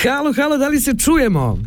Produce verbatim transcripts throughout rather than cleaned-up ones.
Halo, halo, da li se čujemo?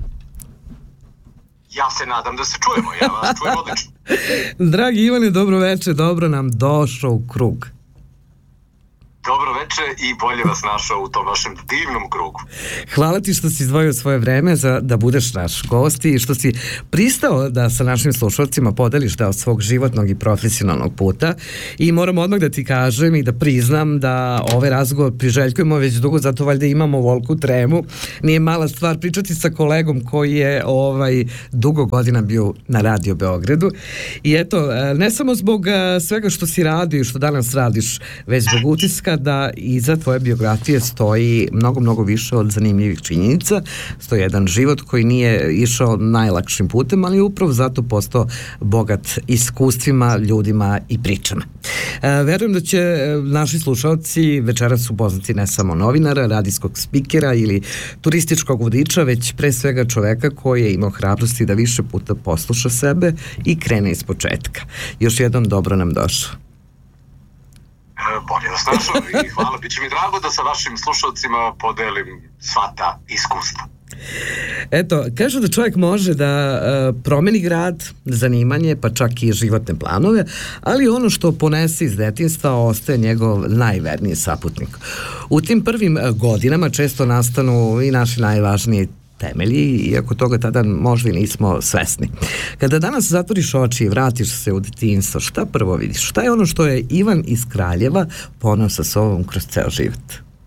Ja se nadam da se čujemo, ja vas čujem odlično. Dragi Ivane, dobro večer, dobro nam došao u krug. Dobro večer i bolje vas našao u tom vašem divnom krugu. Hvala ti što si izdvojio svoje vreme za da budeš naš gost i što si pristao da sa našim slušalcima podeliš deo svog životnog i profesionalnog puta. I moram odmah da ti kažem i da priznam da ovaj razgovor priželjkujemo već dugo, zato valjda imamo volku tremu. Nije mala stvar pričati sa kolegom koji je ovaj dugo godina bio na Radio Beogradu. I eto, ne samo zbog svega što si radio i što danas radiš, već zbog utiska da iza tvoje biografije stoji mnogo, mnogo više od zanimljivih činjenica. Stoji jedan život koji nije išao najlakšim putem, ali upravo zato postao bogat iskustvima, ljudima i pričama. E, verujem da će naši slušalci večeras upoznati ne samo novinara, radijskog spikera ili turističkog vodiča, već pre svega čoveka koji je imao hrabrosti da više puta posluša sebe i krene iz početka. Još jednom dobro nam došao. Bolje vas našao i hvala. Biće mi drago da sa vašim slušalcima podelim sva ta iskustva. Eto, kažu da čovjek može da uh, promeni grad, zanimanje, pa čak i životne planove, ali ono što ponese iz detinjstva ostaje njegov najverniji saputnik. U tim prvim godinama često nastanu i naši najvažniji temelji, iako toga tada možda i nismo svesni. Kada danas zatvoriš oči i vratiš se u detinjstvo, šta prvo vidiš? Šta je ono što je Ivan iz Kraljeva poneo sa sobom kroz ceo život?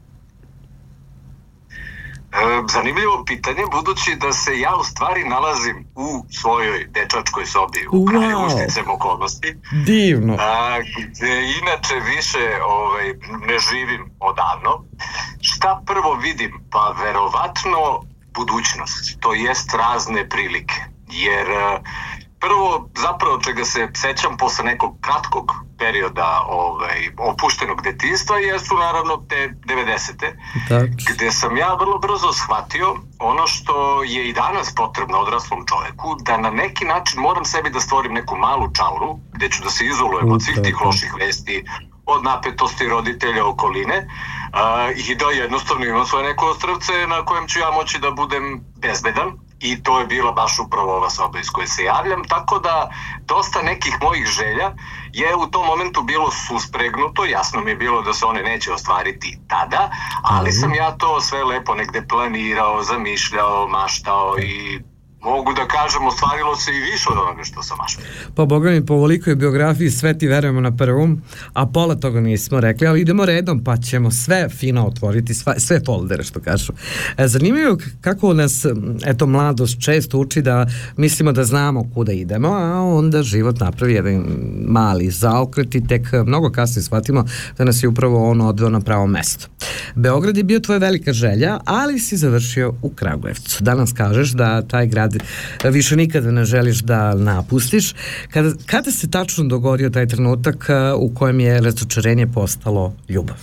Zanimljivo pitanje, budući da se ja u stvari nalazim u svojoj dečačkoj sobi u wow. Kraljevu sticam okolnosti. Divno. A, gde inače više ovaj, ne živim odavno. Šta prvo vidim? Pa verovatno budućnost, to jest razne prilike, jer prvo zapravo čega se sećam posle nekog kratkog perioda ovaj, opuštenog detinjstva jesu naravno te devedesete, gde sam ja vrlo brzo shvatio ono što je i danas potrebno odraslom čoveku, da na neki način moram sebi da stvorim neku malu čauru gde ću da se izolujem od svih tih loših vesti, od napetosti roditelja, okoline, uh, i da jednostavno imam svoje neko ostrvce na kojem ću ja moći da budem bezbedan. I to je bila baš upravo ova soba iz koje se javljam, tako da dosta nekih mojih želja je u tom momentu bilo suspregnuto, jasno mi je bilo da se one neće ostvariti tada, ali sam ja to sve lepo negde planirao, zamišljao, maštao i mogu da kažem, ostvarilo se i više od onoga što sam maštao. Pa boga mi, po ovolikoj biografiji sve ti verujemo na prvom, a pola toga nismo rekli, ali idemo redom pa ćemo sve fino otvoriti, sve, sve foldere što kažu. E, zanimljivo kako nas, eto, mladost često uči da mislimo da znamo kuda idemo, a onda život napravi jedan mali zaokret i tek mnogo kasnije shvatimo da nas je upravo on odveo na pravo mesto. Beograd je bio tvoja velika želja, ali si završio u Kragujevcu. Danas kažeš da taj grad više nikada ne želiš da napustiš. Kada, kada se tačno dogodio taj trenutak u kojem je razočarenje postalo ljubav?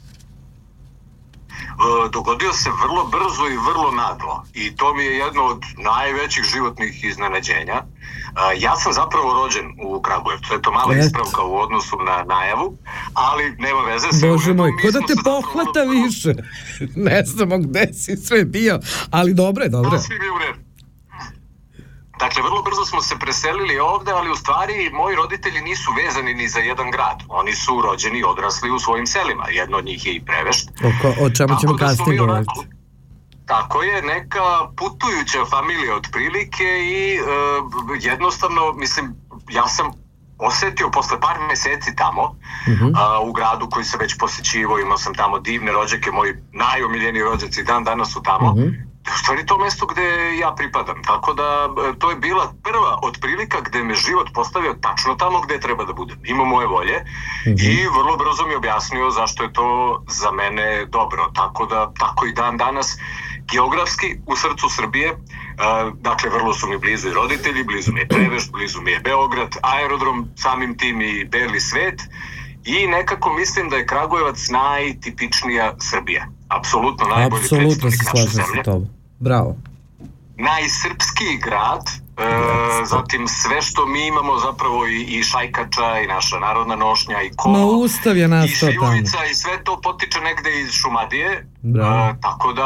Dogodio se vrlo brzo i vrlo naglo i to mi je jedno od najvećih životnih iznenađenja. Ja sam zapravo rođen u Kragujevcu, je to mala Et. ispravka u odnosu na najavu, ali nema veze. Bože moj, ko da te pohvata vrlo... više? Ne znamo gde si sve bio, ali dobro je, dobro je. Svi mi u redu. Dakle, vrlo brzo smo se preselili ovde, ali u stvari moji roditelji nisu vezani ni za jedan grad. Oni su rođeni i odrasli u svojim selima. Jedno od njih je i Prevešt. O, o čemu ćemo kasnije govoriti? Tako je, neka putujuća familija otprilike i e, jednostavno, mislim, ja sam osetio posle par meseci tamo, uh-huh. a, u gradu koji sam već posjećivao, imao sam tamo divne rođake, moji najomiljeniji rođaci dan danas su tamo, uh-huh. u stvari to mesto gde ja pripadam, tako da to je bila prva od prilika gde me život postavio tačno tamo gde treba da budem, ima moje volje, uh-huh. i vrlo brzo mi objasnio zašto je to za mene dobro, tako da tako i dan danas geografski u srcu Srbije, uh, dakle vrlo su mi blizu i roditelji, blizu mi je Prevešt, blizu mi je Beograd, aerodrom, samim tim i beli svet i nekako mislim da je Kragujevac najtipičnija Srbija. Apsolutno najbolji Apsolutno predstavnik naše zemlje. Apsolutno se slažem sa Bravo. Najsrpskiji grad, e, zatim sve što mi imamo zapravo i, i šajkača i naša narodna nošnja i kolo. Ma Ustav je nastao tamo. I Šljivovica i sve to potiče negde iz Šumadije, e, tako da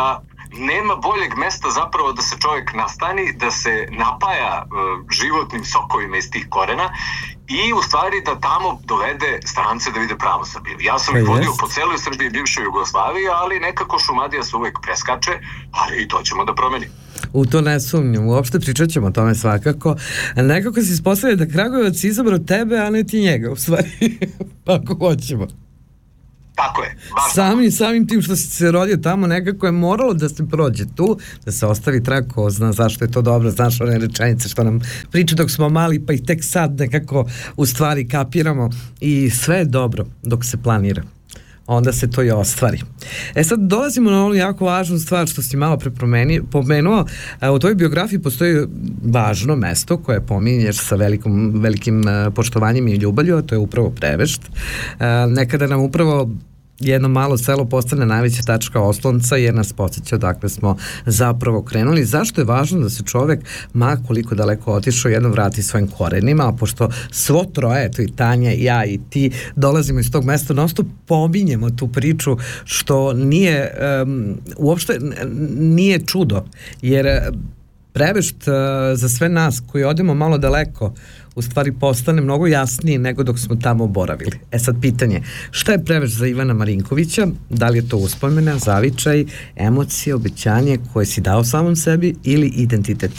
nema boljeg mesta zapravo da se čovjek nastani, da se napaja uh, životnim sokovima iz tih korena i u stvari da tamo dovede strance da vide pravu Srbiju. Ja sam ih vodio po celoj Srbiji i bivšoj Jugoslaviji, ali nekako Šumadija se uvek preskače, ali i to ćemo da promenimo. U to ne sumnjam, uopšte pričat ćemo o tome svakako. Nekako se ispostavlja da Kragujevac izabrao tebe, a ne ti njega, u stvari, pa ako hoćemo. Tako je. Samim, samim tim što si se rodio tamo, nekako je moralo da se prođe tu, da se ostavi trag, ko zna zašto je to dobro, znaš one rečenice što nam priča dok smo mali, pa i tek sad nekako u stvari kapiramo i sve je dobro dok se planira. Onda se to i ostvari. E sad dolazimo na onu jako važnu stvar što si malo pre pomenuo. U tvojoj biografiji postoji važno mesto koje pominješ sa velikom, velikim poštovanjem i ljubavlju, a to je upravo Prevešt. Nekada nam upravo jedno malo selo postane najveća tačka oslonca jer nas podsjeća odakle smo zapravo krenuli. Zašto je važno da se čovek, ma koliko daleko otišao, jednom vrati svojim korenima, a pošto svo troje, to i Tanja, ja i ti, dolazimo iz tog mesta, nosto pominjemo tu priču što nije, um, uopšte nije čudo, jer Prevešt uh, za sve nas koji odemo malo daleko u stvari postane mnogo jasniji nego dok smo tamo boravili. E sad pitanje, šta je Prevešt za Ivana Marinkovića? Da li je to uspomena, zavičaj, emocije, obećanje koje si dao samom sebi ili identitet?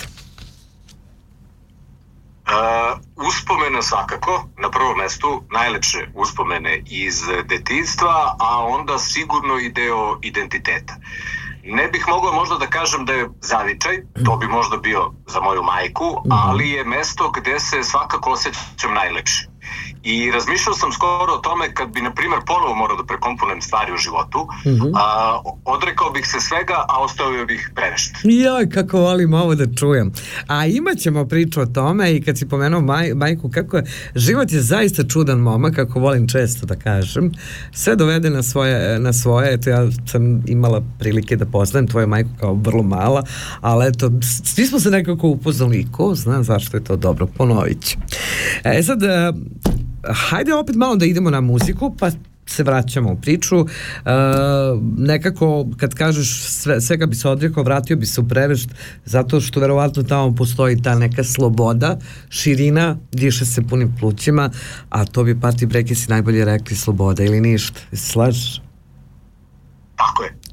Uh, uspomena svakako, na prvom mestu najlepše uspomene iz detinjstva, a onda sigurno i deo identiteta. Ne bih mogao možda da kažem da je zavičaj, to bi možda bio za moju majku, ali je mesto gde se svakako osjećam najlepše. I razmišljao sam skoro o tome kad bi, na primjer, ponovo morao da prekomponujem stvari u životu, mm-hmm. a, odrekao bih se svega, a ostavio bih Prevešt. Joj, kako volim ovo da čujem. A imat ćemo priču o tome i kad si pomenuo maj, majku, kako je, život je zaista čudan momak, kako volim često da kažem. Sve dovede na svoje, na svoje, eto ja sam imala prilike da poznajem tvoju majku kao vrlo mala, ali eto, svi smo se nekako upoznali i ko zna zašto je to dobro, ponovit ću. E sad, hajde opet malo da idemo na muziku, pa se vraćamo u priču. E, nekako, kad kažeš sve, svega bi se odrekao, vratio bi se u Prevešt, zato što verovatno tamo postoji ta neka sloboda, širina, diše se punim plućima, a to bi Party Breakers najbolje rekli sloboda ili ništa. Slažeš? Tako je.